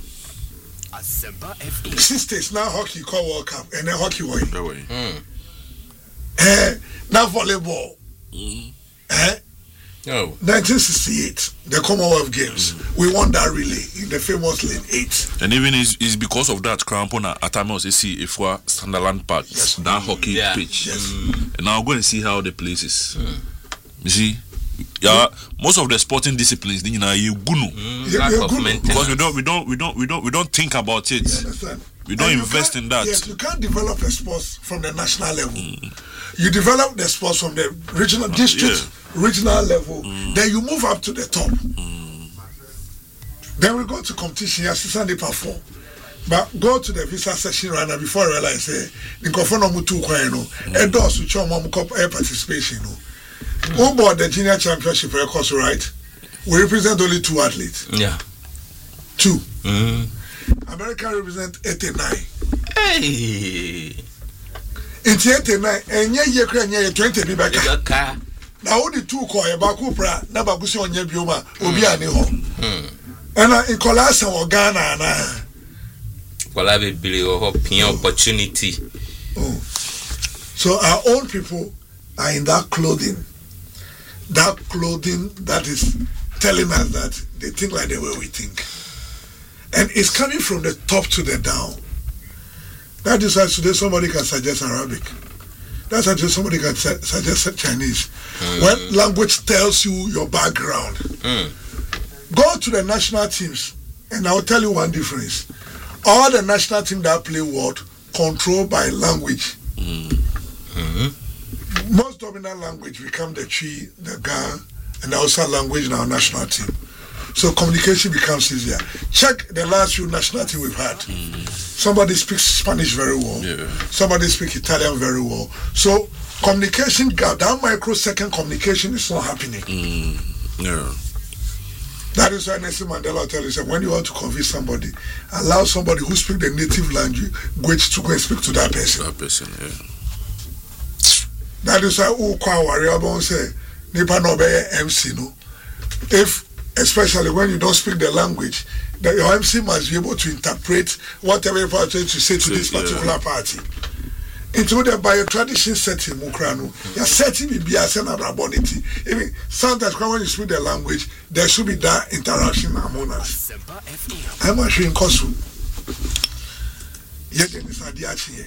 Sisters now hockey call World Cup and then hockey way. Mm. Eh, now volleyball. Mm. Eh? Oh. nineteen sixty-eight, the Commonwealth Games. Mm. We won that relay in the famous lane eight. And even is is because of that, Krampona at times you see if we're Sunderland Park, yes. that hockey yeah. pitch. Yes. Mm. And now we're going to see how the place is. Mm. You see, yeah, most of the sporting disciplines, you know, you gunu mm, because we don't, we don't, we don't, we don't, we don't think about it. We don't invest in that. Yes, you can't develop the sports from the national level. Mm. You develop the sports from the regional district, yeah. regional level. Mm. Then you move up to the top. Mm. Then we go to competition. Assistant they perform. But go to the visa session right now before I realize eh, the governor mutu kwa no. Endorse which one more participation no. Who bought the junior championship records, right? We represent only two athletes. Yeah. Two. Mm-hmm. America represent eighty-nine. Hey. In eighty-nine, and yeah, you can yeah, twenty be back. Now only two call a bakupra, Nabagusi on Yabioma, Obiani home. And in Colasa or Ghana, na. Colabe Billy or opportunity. Oh. So our own people are in that clothing. That clothing that is telling us that they think like the way we think. And it's coming from the top to the down. That is why today somebody can suggest Arabic. That's why today somebody can su- suggest Chinese. Mm. When language tells you your background. Mm. Go to the national teams and I'll tell you one difference. All the national teams that play world controlled by language. Mm. Mm-hmm. Most dominant language become the Chi, the Ga, and the Hausa language in our national team. So communication becomes easier. Check the last few national team we've had. Mm. Somebody speaks Spanish very well. Yeah. Somebody speaks Italian very well. So communication gap, that microsecond communication is not happening. Mm. Yeah. That is why Nelson Mandela tell you, when you want to convince somebody, allow somebody who speaks the native language to go and speak to that person. That person, yeah. That is why who kwa warrior say nipa no be M C no. If especially when you don't speak the language, that your M C must be able to interpret whatever you are trying to say to this particular yeah. party. Into the by a tradition setting mukrano, your setting will be as an abonity. Even sometimes when you speak the language, there should be that interaction among us. I'm actually in Kosu. Yet in this idea here.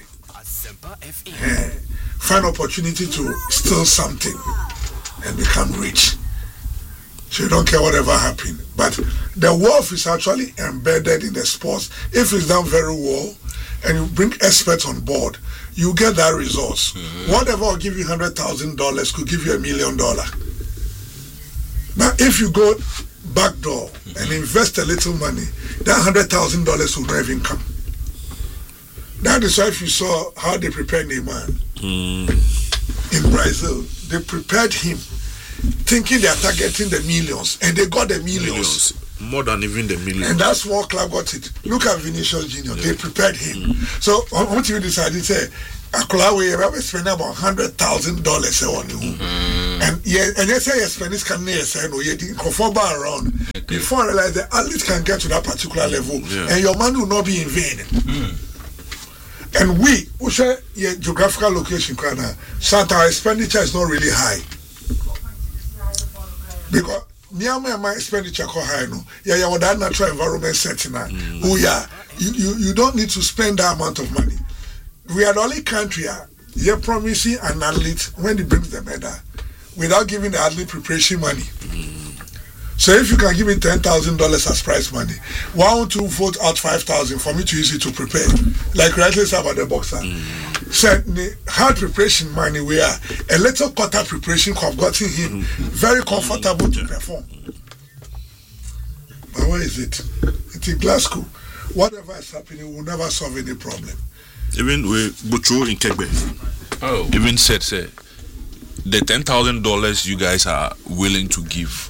Find opportunity to steal something and become rich. So you don't care whatever happened. But the wealth is actually embedded in the sports. If it's done very well and you bring experts on board, you get that results. Mm-hmm. Whatever will give you one hundred thousand dollars could give you a million dollars. But if you go back door mm-hmm. and invest a little money, that one hundred thousand dollars will not even come. That is why if you saw how they prepared Neymar mm. in Brazil, they prepared him thinking they are targeting the millions, and they got the millions. millions. More than even the millions. And that small club got it. Look at Vinicius Junior Yeah. They prepared him. Mm. So what you decided, say, Akulawe, you spend about one hundred thousand dollars on you. Mm-hmm. And yeah, and you say, yes, Spanish can say, no, you didn't conform around. Okay. Before I realize that at least can get to that particular level, yeah. and your money will not be in vain. Mm. And we, who share your geographical location, so our expenditure is not really high. Because near my expenditure is high, no. Yeah, yeah, that natural environment setting. Mm. Oh, yeah, you, you, you don't need to spend that amount of money. We are the only country uh, you're promising an athlete when he brings the medal without giving the athlete preparation money. Mm. So if you can give me ten thousand dollars as prize money, why won't you vote out five thousand for me to use it to prepare? Like rightly said about the boxer. Mm. Said the hard preparation money where a little quarter preparation could have gotten him very comfortable to perform. But where is it? It's in Glasgow. Whatever is happening will never solve any problem. Even we Butcho in Kegbe, oh. even said, say, the ten thousand dollars you guys are willing to give,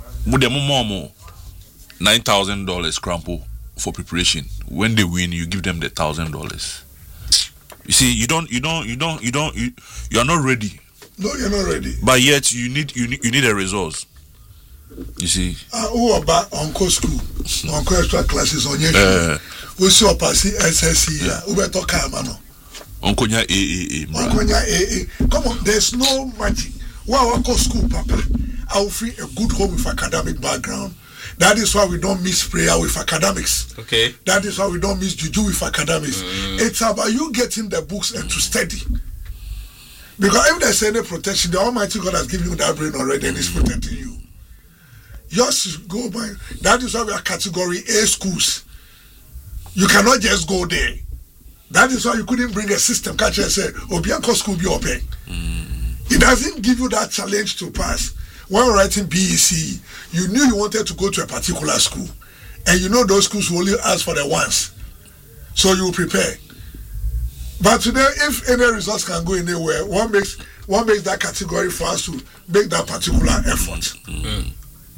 nine thousand dollars crampo for preparation. When they win, you give them the thousand dollars. You see, you don't, you don't, you don't, you don't, you, you are not ready. No, you're not ready. But yet you need, you need, you need a resource. You see. Ah, uh, who about Uncle School, Uncle extra classes on your show. We see up as S S C. We better talk, man. Onkonya A A A. Onkonya A A. Come on, there's no magic. Wow, Uncle School, Papa. I will feel a good home with academic background. That is why we don't miss prayer with academics. Okay. That is why we don't miss juju with academics. Mm. It's about you getting the books and to study. Because if there's any protection, the Almighty God has given you that brain already and is protecting you. Yours go by. That is why we are category A schools. You cannot just go there. That is why you couldn't bring a system. Catch and say, Obianco school be open. Mm. It doesn't give you that challenge to pass. When writing B E C, you knew you wanted to go to a particular school. And you know those schools will only ask for the ones. So you prepare. But today, if any results can go anywhere, what makes what makes that category for us to make that particular effort? Mm.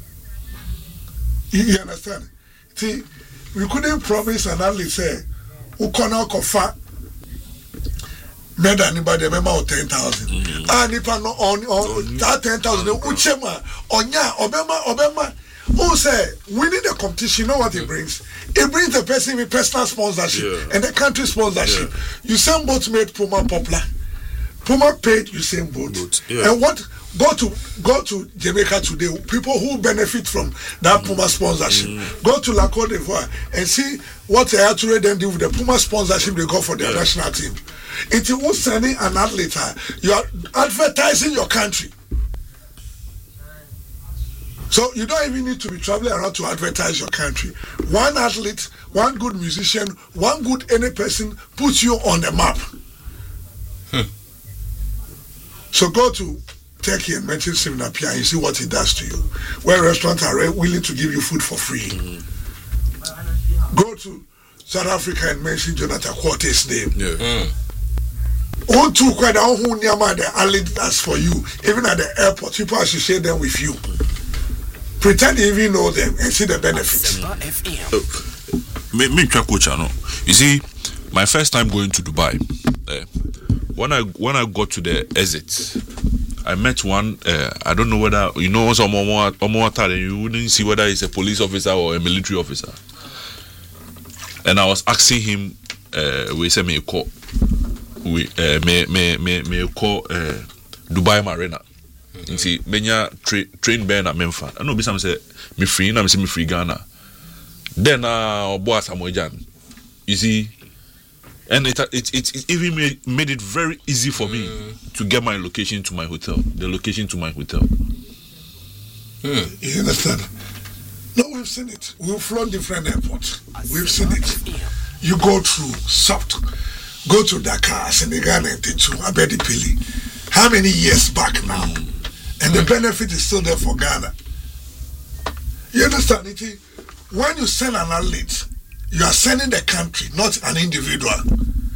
You, you understand? See, we couldn't promise an athlete say, who cannot confer made anybody member of ten thousand. Ah, nipa no on on that ten thousand. Uchema, onya, obema, obema. Who say winning the competition? You know what it brings? It brings the person with personal sponsorship yeah. and the country sponsorship. Yeah. Usain Bolt made Puma popular. Puma paid Usain Bolt. Yeah. And what go to go to Jamaica today? People who benefit from that mm. Puma sponsorship. Mm. Go to La Côte d'Ivoire and see what they actually then do with the Puma sponsorship they got for their yeah. national team. It was sending an athlete. You are advertising your country. So you don't even need to be traveling around to advertise your country. One athlete, one good musician, one good any person puts you on the map. Hmm. So go to Turkey and mention Simna Pia and you see what it does to you. Where restaurants are willing to give you food for free. Mm-hmm. Go to South Africa and mention Jonathan Quarte's name. Yeah. Mm. On to quite a whole Nyama the athlete does for you. Even at the airport, people associate them with you. Pretend you even know them and see the benefits. Me, me, coach, no. You see, my first time going to Dubai, uh, when I when I got to the exit, I met one. Uh, I don't know whether you know some more you wouldn't see whether he's a police officer or a military officer. And I was asking him, uh, we say me call, we uh, me me me me call uh, Dubai Marina. You see, menya tra- train Ben at Memphis. I know be some say me free, na me say me free Ghana. Then uh boss Samojan. You see, and it it it, it even made, made it very easy for me mm. to get my location to my hotel. The location to my hotel. Mm. You understand? No, we've seen it. We've flown different airports. We've seen it. You go through soft, go to Dakar, Senegal, ninety-two, Abedi Pili. How many years back now? Mm. And the benefit is still there for Ghana. You understand it? When you send an athlete, you are sending the country, not an individual.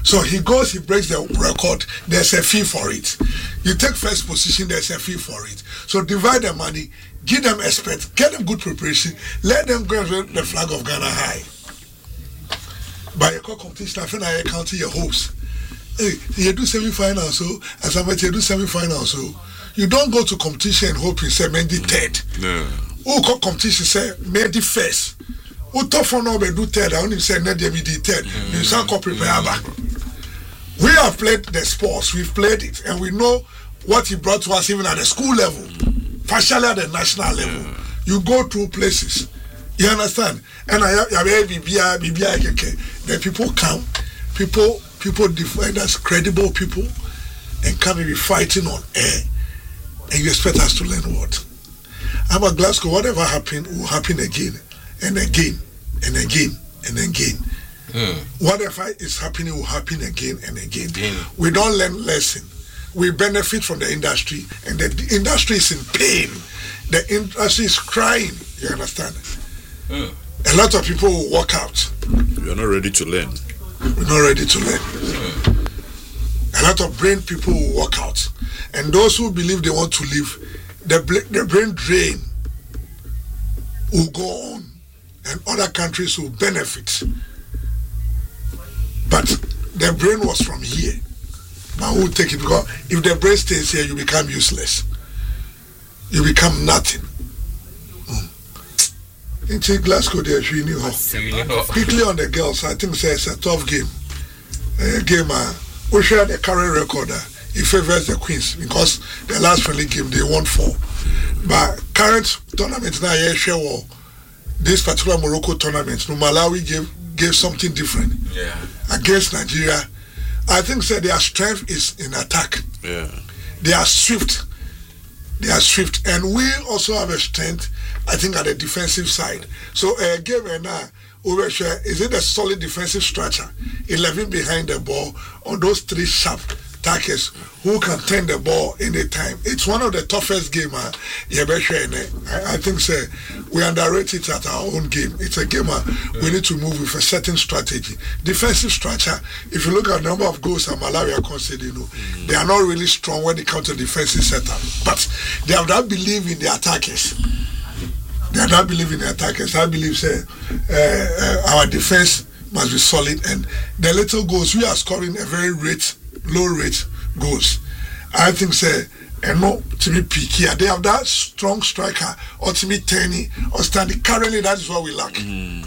So he goes, he breaks the record, there's a fee for it. You take first position, there's a fee for it. So divide the money, give them expert, get them good preparation, let them go and the flag of Ghana high. By a competition, I think I count your hopes. Hey, you do semi-final, so as I met you do semi-final, so you don't go to competition and hope you say maybe third. Yeah. Who call competition say maybe first. Who tough for now do third? I only say maybe be third. You can't call prepare back. We have played the sports, we've played it, and we know what he brought to us even at the school level, partially at the national level. Yeah. You go to places, you understand? And I have the people come, people people define as credible people, and come and be fighting on air, and you expect us to learn what? I'm a Glasgow, whatever happened will happen again, and again, and again, and again. Mm. Whatever is happening will happen again and again. Mm. We don't learn lesson. We benefit from the industry, and the industry is in pain. The industry is crying. You understand? Mm. A lot of people will walk out. We are not ready to learn. We're not ready to learn. Mm. A lot of brain people will walk out, and those who believe they want to live, the the brain drain will go on, and other countries will benefit. But the brain was from here. Now who will take it? Because if the brain stays here, you become useless. You become nothing. Mm. In Glasgow, there is really hot. Quickly on the girls, I think it's a tough game. A game, uh, we share the current record. Uh, it favors the Queens because the last friendly game they won four. But current tournament now, yeah, share war. This particular Morocco tournament, no Malawi gave gave something different. Yeah. Against Nigeria, I think that their strength is in attack. Yeah. They are swift. They are swift, and we also have a strength, I think, at the defensive side. So, uh, game right now, over share, is it a solid defensive structure? eleven behind the ball on those three sharp attackers who can turn the ball anytime. It's one of the toughest games. Uh, I, I think so, we underrate it at our own game. It's a game uh, we need to move with a certain strategy. Defensive structure, if you look at the number of goals that Malawi are conceding, you know, mm. they are not really strong when it comes to defensive setup. But they have not believed in the attackers. They have not believed in the attackers. I believe say, uh, uh, our defense must be solid, and the little goals, we are scoring a very rate low rate goals. I think say and no to be peaky. They have that strong striker or to be tiny or standing. Currently that is what we lack. Mm.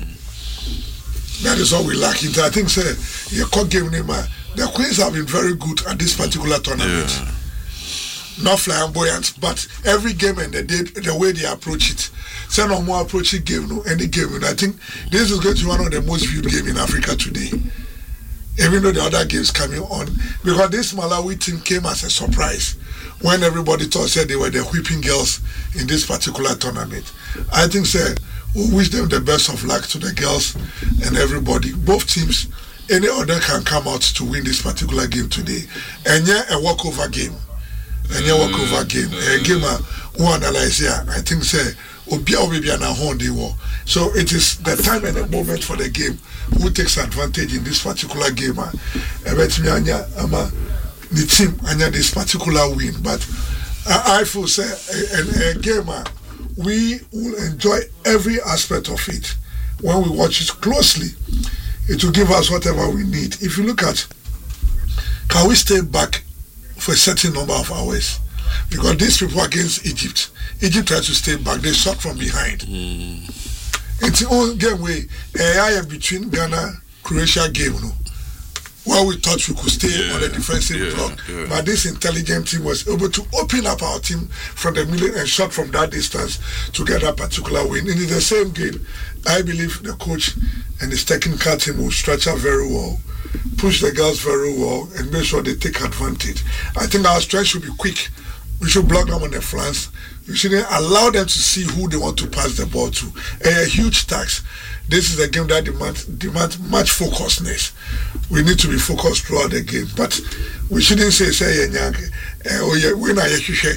That is what we lack. I think say your court game name, the Queens have been very good at this particular tournament. Yeah. Not flamboyant, but every game and the day, the way they approach it. So no more approaching game, no any game. And I think this is going to be one of the most viewed games in Africa today. Even though the other games coming on, because this Malawi team came as a surprise when everybody thought said they were the whipping girls in this particular tournament. I think say we wish them the best of luck to the girls and everybody. Both teams, any other can come out to win this particular game today. And yeah, a walkover game. And yeah, walkover game. A game uh, who analyze here. I think say Obia Obia na Hondi war. So it is the time and the moment for the game. Who takes advantage in this particular game? About me, anya, ama, the team, anya this particular win. But I, I feel say a, a game, we will enjoy every aspect of it when we watch it closely. It will give us whatever we need. If you look at, can we stay back for a certain number of hours? Because these people against Egypt, Egypt tried to stay back. They shot from behind. Mm. It's the only game way uh, between Ghana Croatia game, no, where we thought we could stay yeah, on the defensive yeah, block, yeah. But this intelligent team was able to open up our team from the middle and shot from that distance to get that particular win. And in the same game, I believe the coach and his technical team will structure very well, push the girls very well, and make sure they take advantage. I think our strength should be quick. We should block them on the flanks. We shouldn't allow them to see who they want to pass the ball to. A, a huge task. This is a game that demands demand much focusedness. We need to be focused throughout the game. But we shouldn't say, say, oh yeah, we're not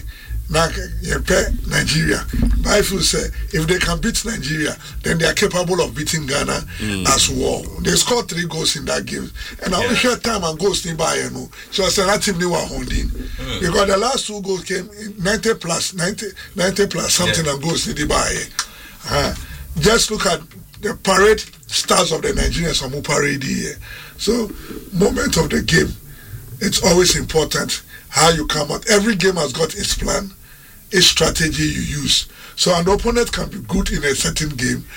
Now, you pay Nigeria. But I feel say if they can beat Nigeria, then they are capable of beating Ghana mm. as well. They scored three goals in that game, and I will share time and goals nearby. You know, so I said that team they were holding mm. because the last two goals came ninety plus, ninety, ninety plus something yeah. and goals nearby. Uh, just look at the parade stars of the Nigerians on parade here. So, moment of the game, it's always important how you come out. Every game has got its plan, its strategy you use. So an opponent can be good in a certain game